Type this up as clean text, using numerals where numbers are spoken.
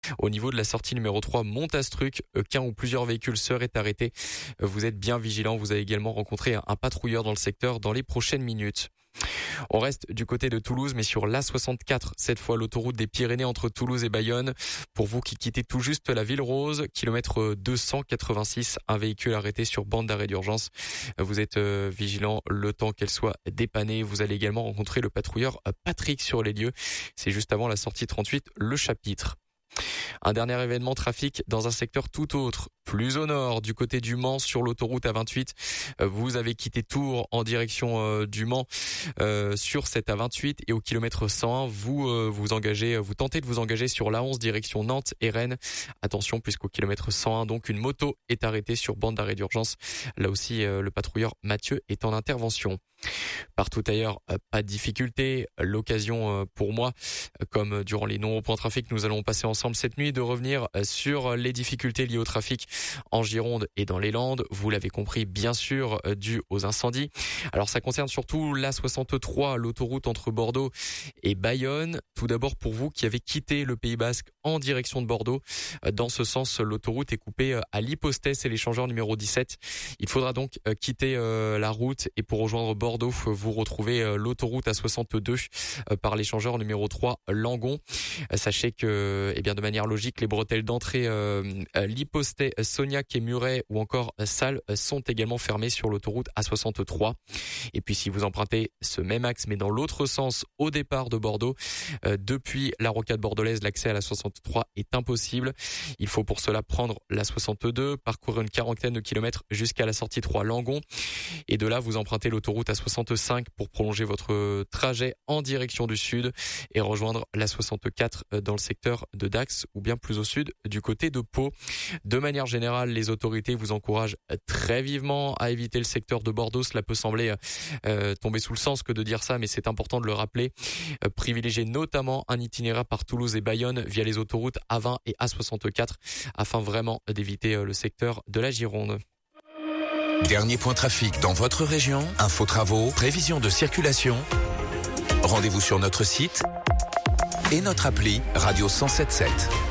Au niveau de la sortie numéro 3, Montastruc, qu'un ou plusieurs véhicules seraient arrêtés. Vous êtes bien vigilants. Vous avez également rencontré un patrouilleur dans le secteur dans les prochaines minutes. On reste du côté de Toulouse, mais sur l'A64, cette fois l'autoroute des Pyrénées entre Toulouse et Bayonne. Pour vous qui quittez tout juste la Ville Rose, kilomètre 286, un véhicule arrêté sur bande d'arrêt d'urgence. Vous êtes vigilant le temps qu'elle soit dépannée. Vous allez également rencontrer le patrouilleur Patrick sur les lieux. C'est juste avant la sortie 38, le chapitre. Un dernier événement trafic dans un secteur tout autre, plus au nord, du côté du Mans sur l'autoroute A28. Vous avez quitté Tours en direction du Mans sur cette A28 et au kilomètre 101, vous tentez de vous engager sur l'A11 direction Nantes et Rennes. Attention puisqu'au kilomètre 101, donc une moto est arrêtée sur bande d'arrêt d'urgence. Là aussi, le patrouilleur Mathieu est en intervention. Partout ailleurs, pas de difficulté. L'occasion pour moi, comme durant les nombreux points de trafic, nous allons passer ensemble cette nuit, de revenir sur les difficultés liées au trafic en Gironde et dans les Landes. Vous l'avez compris, bien sûr, dû aux incendies. Alors ça concerne surtout l'A63, l'autoroute entre Bordeaux et Bayonne. Tout d'abord pour vous qui avez quitté le Pays Basque en direction de Bordeaux. Dans ce sens, l'autoroute est coupée à l'Hypostès et l'échangeur numéro 17. Il faudra donc quitter la route et pour rejoindre Bordeaux, vous retrouvez l'autoroute A62 par l'échangeur numéro 3 Langon. Sachez que, de manière logique, les bretelles d'entrée l'Hypostais, Sognac et Muret ou encore Salles sont également fermées sur l'autoroute A63. Et puis si vous empruntez ce même axe mais dans l'autre sens au départ de Bordeaux, depuis la rocade bordelaise, l'accès à la 63 est impossible. Il faut pour cela prendre la 62, parcourir une quarantaine de kilomètres jusqu'à la sortie 3 Langon. Et de là, vous empruntez l'autoroute A65 pour prolonger votre trajet en direction du sud et rejoindre la 64 dans le secteur de Dax ou bien plus au sud du côté de Pau. De manière générale, les autorités vous encouragent très vivement à éviter le secteur de Bordeaux. Cela peut sembler tomber sous le sens que de dire ça, mais c'est important de le rappeler. Privilégiez notamment un itinéraire par Toulouse et Bayonne via les autoroutes A20 et A64 afin vraiment d'éviter le secteur de la Gironde. Dernier point trafic dans votre région, info travaux, prévision de circulation. Rendez-vous sur notre site et notre appli Radio 107.7.